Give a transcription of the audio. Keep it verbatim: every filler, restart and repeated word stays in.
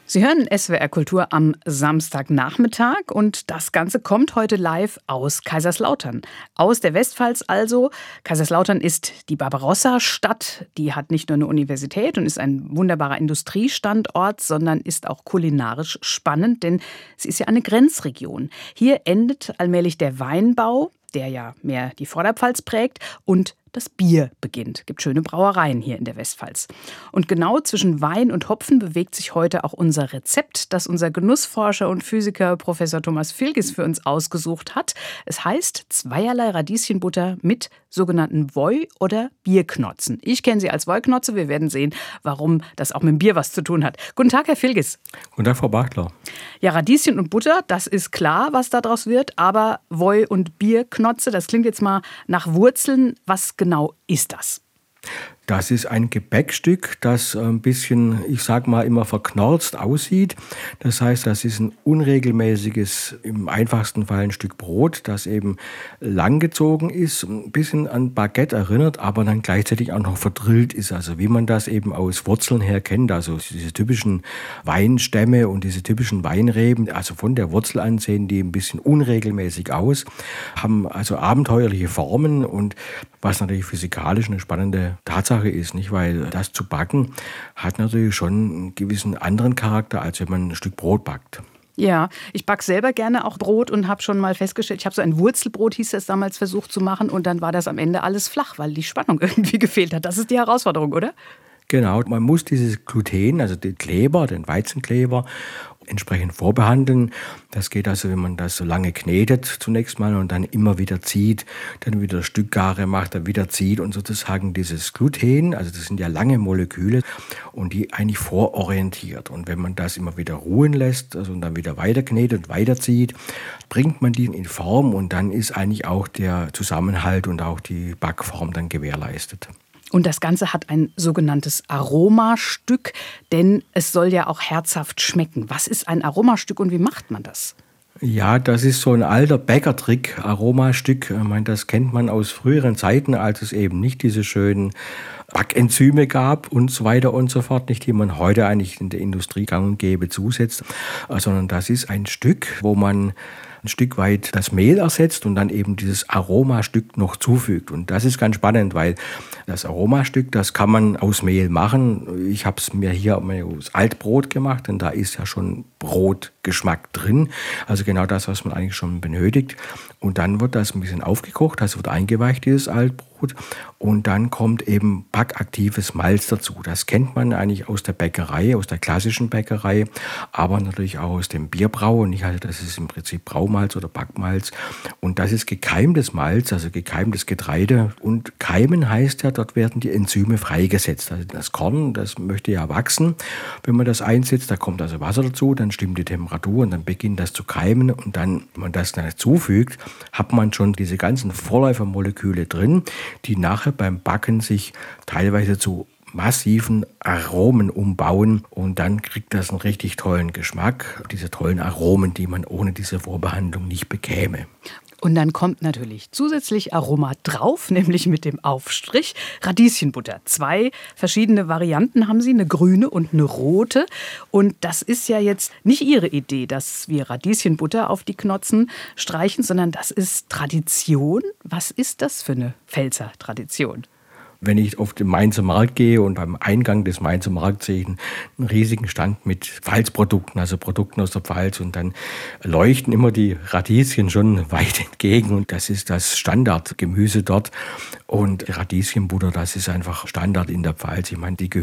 Sie hören S W R Kultur am Samstagnachmittag und das Ganze kommt heute live aus Kaiserslautern. Aus der Westpfalz also. Kaiserslautern ist die Barbarossa-Stadt. Die hat nicht nur eine Universität und ist ein wunderbarer Industriestandort, sondern ist auch kulinarisch spannend, denn sie ist ja eine Grenzregion. Hier endet allmählich der Weinbau, der ja mehr die Vorderpfalz prägt, und das Bier beginnt. Es gibt schöne Brauereien hier in der Westpfalz. Und genau zwischen Wein und Hopfen bewegt sich heute auch unser Rezept, das unser Genussforscher und Physiker Professor Thomas Vilges für uns ausgesucht hat. Es heißt zweierlei Radieschenbutter mit sogenannten Woi- oder Bierknotzen. Ich kenne sie als Woi-Knotze. Wir werden sehen, warum das auch mit dem Bier was zu tun hat. Guten Tag, Herr Vilges. Guten Tag, Frau Bartler. Ja, Radieschen und Butter, das ist klar, was daraus wird. Aber Woi- und Bierknotze, das klingt jetzt mal nach Wurzeln. Was genau ist das? Das ist ein Gebäckstück, das ein bisschen, ich sag mal, immer verknorzt aussieht. Das heißt, das ist ein unregelmäßiges, im einfachsten Fall ein Stück Brot, das eben langgezogen ist, ein bisschen an Baguette erinnert, aber dann gleichzeitig auch noch verdrillt ist. Also wie man das eben aus Wurzeln her kennt, also diese typischen Weinstämme und diese typischen Weinreben, also von der Wurzel an sehen die ein bisschen unregelmäßig aus, haben also abenteuerliche Formen und was natürlich physikalisch eine spannende Tatsache ist, nicht? Weil das zu backen hat natürlich schon einen gewissen anderen Charakter, als wenn man ein Stück Brot backt. Ja, ich backe selber gerne auch Brot und habe schon mal festgestellt, ich habe so ein Wurzelbrot, hieß es damals, versucht zu machen und dann war das am Ende alles flach, weil die Spannung irgendwie gefehlt hat. Das ist die Herausforderung, oder? Genau, man muss dieses Gluten, also den Kleber, den Weizenkleber, entsprechend vorbehandeln. Das geht also, wenn man das so lange knetet zunächst mal und dann immer wieder zieht, dann wieder Stückgare macht, dann wieder zieht und sozusagen dieses Gluten, also das sind ja lange Moleküle und die eigentlich vororientiert. Und wenn man das immer wieder ruhen lässt, also und dann wieder weiter knetet und weiterzieht, bringt man die in Form und dann ist eigentlich auch der Zusammenhalt und auch die Backform dann gewährleistet. Und das Ganze hat ein sogenanntes Aromastück, denn es soll ja auch herzhaft schmecken. Was ist ein Aromastück und wie macht man das? Ja, das ist so ein alter Bäckertrick, Aromastück. Ich meine, das kennt man aus früheren Zeiten, als es eben nicht diese schönen Backenzyme gab und so weiter und so fort, nicht die man heute eigentlich in der Industrie gang und gäbe zusetzt, sondern das ist ein Stück, wo man ein Stück weit das Mehl ersetzt und dann eben dieses Aromastück noch zufügt. Und das ist ganz spannend, weil das Aromastück, das kann man aus Mehl machen. Ich habe es mir hier aus Altbrot gemacht, denn da ist ja schon Brotgeschmack drin. Also genau das, was man eigentlich schon benötigt. Und dann wird das ein bisschen aufgekocht, das wird eingeweicht, dieses Altbrot. Und dann kommt eben backaktives Malz dazu. Das kennt man eigentlich aus der Bäckerei, aus der klassischen Bäckerei, aber natürlich auch aus dem Bierbrau. Und ich halte, das ist im Prinzip Braumalz oder Backmalz. Und das ist gekeimtes Malz, also gekeimtes Getreide. Und keimen heißt ja, dort werden die Enzyme freigesetzt. Also das Korn, das möchte ja wachsen. Wenn man das einsetzt, da kommt also Wasser dazu, dann stimmt die Temperatur und dann beginnt das zu keimen. Und dann, wenn man das dann zufügt, hat man schon diese ganzen Vorläufermoleküle drin, die nachher beim Backen sich teilweise zu massiven Aromen umbauen und dann kriegt das einen richtig tollen Geschmack, diese tollen Aromen, die man ohne diese Vorbehandlung nicht bekäme. Und dann kommt natürlich zusätzlich Aroma drauf, nämlich mit dem Aufstrich Radieschenbutter. Zwei verschiedene Varianten haben Sie, eine grüne und eine rote. Und das ist ja jetzt nicht Ihre Idee, dass wir Radieschenbutter auf die Knotzen streichen, sondern das ist Tradition. Was ist das für eine Pfälzer Tradition? Wenn ich auf den Mainzer Markt gehe und beim Eingang des Mainzer Markts sehe ich einen, einen riesigen Stand mit Pfalzprodukten, also Produkten aus der Pfalz und dann leuchten immer die Radieschen schon weit entgegen und das ist das Standardgemüse dort und Radieschenbutter, das ist einfach Standard in der Pfalz. Ich meine, die